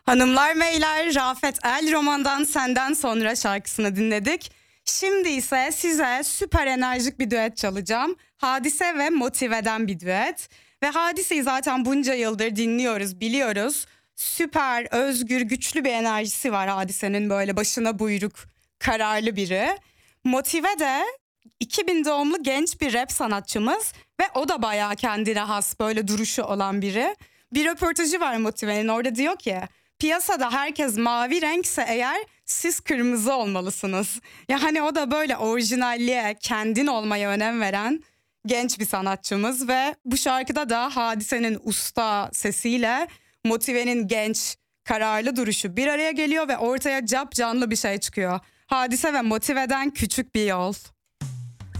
Hanımlar beyler, Rafet El Roman'dan Senden Sonra şarkısını dinledik. Şimdi ise size süper enerjik bir düet çalacağım. Hadise ve Motive'den bir düet. Ve Hadise'yi zaten bunca yıldır dinliyoruz, biliyoruz. Süper, özgür, güçlü bir enerjisi var Hadise'nin, böyle başına buyruk, kararlı biri. Motive de 2000 doğumlu genç bir rap sanatçımız ve o da bayağı kendine has böyle duruşu olan biri. Bir röportajı var Motive'nin, orada diyor ki piyasada herkes mavi renkse eğer siz kırmızı olmalısınız. Yani o da böyle orijinalliğe, kendin olmaya önem veren genç bir sanatçımız ve bu şarkıda da Hadise'nin usta sesiyle Motive'nin genç, kararlı duruşu bir araya geliyor ve ortaya capcanlı bir şey çıkıyor. Hadise ve Motive'den Küçük Bir Yol.